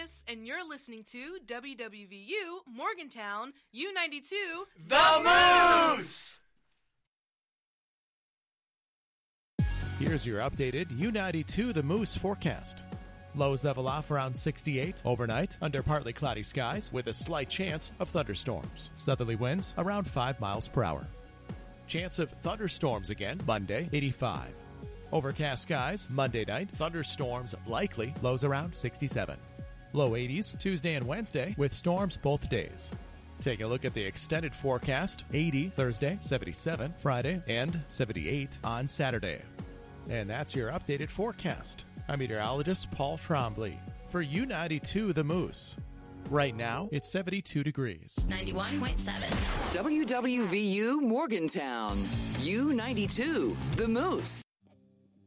Marcus, and you're listening to WWVU Morgantown U92 The Moose! Here's your updated U92 The Moose forecast. Lows level off around 68 overnight under partly cloudy skies with a slight chance of thunderstorms. Southerly winds around 5 miles per hour. Chance of thunderstorms again Monday, 85. Overcast skies Monday night, thunderstorms likely, lows around 67. Low 80s Tuesday and Wednesday with storms both days. Taking a look at the extended forecast, 80 Thursday, 77 Friday, and 78 on Saturday. And that's your updated forecast. I'm meteorologist Paul Trombley for U92 The Moose. Right now, it's 72 degrees. 91.7. WWVU Morgantown. U92 The Moose.